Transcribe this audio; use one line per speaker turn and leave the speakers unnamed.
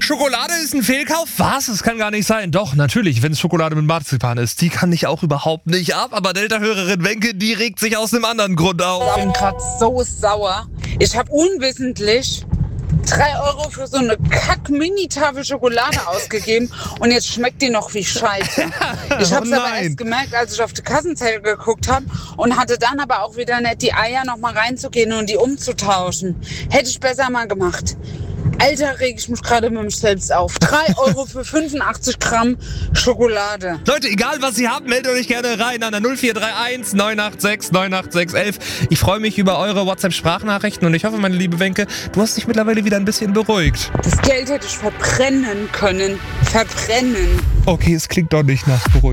Schokolade ist ein Fehlkauf? Was? Das kann gar nicht sein. Doch, natürlich, wenn es Schokolade mit Marzipan ist. Die kann ich auch überhaupt nicht ab. Aber Delta-Hörerin Wenke, die regt sich aus einem anderen Grund auf.
Ich bin gerade so sauer. Ich habe unwissentlich 3 Euro für so eine Kack-Mini-Tafel Schokolade ausgegeben und jetzt schmeckt die noch wie Scheiße. Ich habe es aber erst gemerkt, als ich auf die Kassenzettel geguckt habe und hatte dann aber auch wieder nicht die Eier noch mal reinzugehen und die umzutauschen. Hätte ich besser mal gemacht. Alter, reg ich mich gerade mit mich selbst auf. 3 Euro für 85 Gramm Schokolade.
Leute, egal was ihr habt, meldet euch gerne rein an der 0431 986 98611. Ich freue mich über eure WhatsApp-Sprachnachrichten und ich hoffe, meine liebe Wenke, du hast dich mittlerweile wieder ein bisschen beruhigt.
Das Geld hätte ich verbrennen können. Verbrennen.
Okay, es klingt doch nicht nach beruhigt.